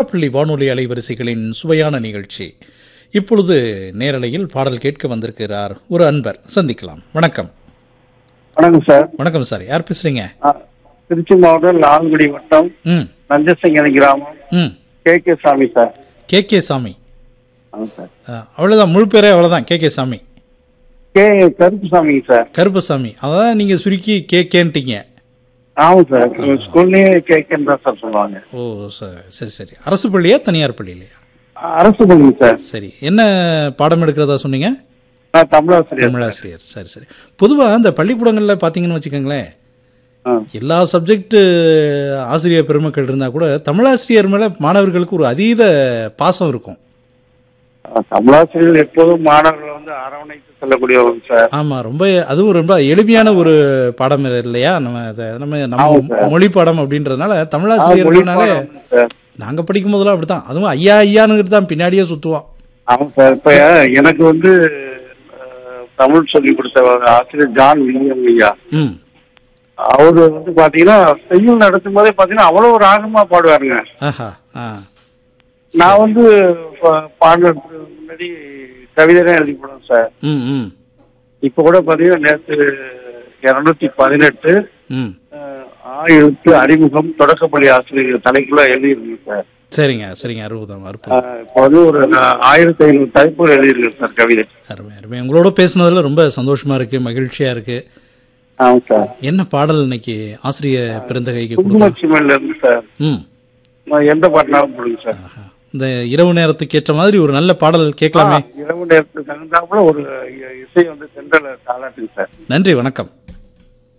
திருச்சிராப்பள்ளி வானொலி அலைவரிசைகளின் சுவையான நிகழ்ச்சி. இப்பொழுது நேரலையில் பாடல் கேட்க வந்திருக்கிறார் ஒரு அன்பர். சந்திக்கலாம். வணக்கம். வணக்கம் சார். வணக்கம் சார். யார் பேசுறீங்க? திருச்சி மாவட்டம் லால்குடி வட்டம் நஞ்சசிங்கனி கிராமம் கே சாமி சார். கே சாமி. சார் அவ்வளவுதான், முழு பேரே அவ்வளவுதான், கே சாமி. கருப்புசாமி சார். கருப்புசாமி, அதான் நீங்க சுருக்கி கேன்ட்டீங்க. ஆமாம் சார், ஸ்கூல்லயே கேக்குன்னு தான் சார் சொல்லுவாங்க. ஓ சார், சரி சரி. அரசு பள்ளியா தனியார் பள்ளியிலையா? அரசு பள்ளி சார். சரி, என்ன பாடம் எடுக்கிறதா சொன்னீங்க? தமிழாசிரியர். சரி சரி. பொதுவாக அந்த பள்ளிக்கூடங்கள்ல பார்த்தீங்கன்னு வச்சுக்கோங்களேன், எல்லா சப்ஜெக்ட் ஆசிரியர் பெருமக்கள் இருந்தால் கூட தமிழாசிரியர் மேலே மாணவர்களுக்கு ஒரு அதீத பாசம் இருக்கும். தமிழாசிரியர்கள் எப்போதும் மாணவர்கள் வந்து அரவணைத்து செல்லக்கூடியவங்க சார். ஆமாம், அதுவும் ரொம்ப எளிமையான ஒரு பாடம் இல்லையா? நம்ம மொழி பாடம் அப்படின்றதுனால தமிழாசிரியர்கள்னாலே நாங்கள் படிக்கும் போதெல்லாம் அப்படித்தான். அதுவும் ஐயா ஐயானுங்கிறது தான் பின்னாடியே சுற்றுவோம். ஆமாம் சார். இப்போ எனக்கு வந்து தமிழ் சொல்லி கொடுத்த ஆசிரியர் ஜான் வில்லியம் ஐயா, அவரு வந்து பாத்தீங்கன்னா செய்யுள் நடத்தும் போதே பாத்தீங்கன்னா அவ்வளவு ராகமா பாடுவாருங்க. நான் வந்து பாடுறதுக்கு முன்னாடி கவிதை எழுதி போடுவேன் சார். இப்ப கூட பாத்தீங்கன்னா நேற்று 218 ஆயுளுக்கு அறிமுகம் தொடக்கப்பள்ளி ஆசிரியர் தலைக்குள்ள எழுதியிருக்கேன் சார். சரிங்க சரிங்க. அற்புதம் அற்புதம். இப்போ வந்து ஒரு 1500 தலைப்புகள் எழுதியிருக்கேன் சார் கவிதை. அருமை அருமை. உங்களோட பேசுனதுல ரொம்ப சந்தோஷமா இருக்கு, மகிழ்ச்சியா இருக்கு. ஆமாம் சார். என்ன பாடல் இன்னைக்கு ஆசிரியர் பெருந்தகைக்கு? குங்குமச்சிமல்ல இருந்து சார். எந்த பாட்டினாலும் போடுங்க சார். இந்த இரவு நேரத்துக்கு ஏற்ற மாதிரி ஒரு நல்ல பாடல் கேட்கலாமே. இரவு நேரத்துக்கு தகுந்தாப்புல ஒரு இசை வந்து சென்றல தாளாட்டுங்க சார். நன்றி, வணக்கம்.